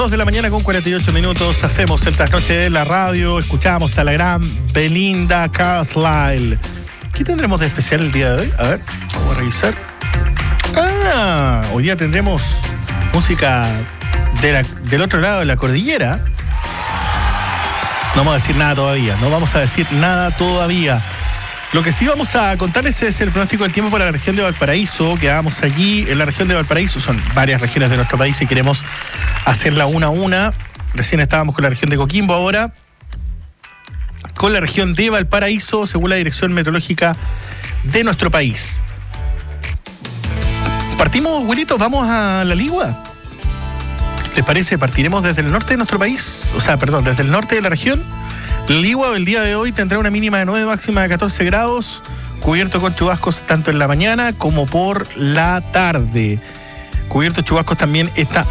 2 de la mañana con 48 minutos, hacemos el trasnoche de la radio, escuchamos a la gran Belinda Carlisle. ¿Qué tendremos de especial el día de hoy? A ver, vamos a revisar. Hoy día tendremos música del otro lado de la cordillera. No vamos a decir nada todavía, Lo que sí vamos a contarles es el pronóstico del tiempo para la región de Valparaíso. Quedamos allí en la región de Valparaíso. Son varias regiones de nuestro país y queremos hacerla una a una. Recién estábamos con la región de Coquimbo, ahora con la región de Valparaíso, según la Dirección Meteorológica de nuestro país. Partimos, güeritos, vamos a la Ligua. ¿Les parece? Partiremos desde el norte de nuestro país, desde el norte de la región. La Ligua el día de hoy tendrá una mínima de 9, máxima de 14 grados, cubierto con chubascos tanto en la mañana como por la tarde. Cubierto chubascos también esta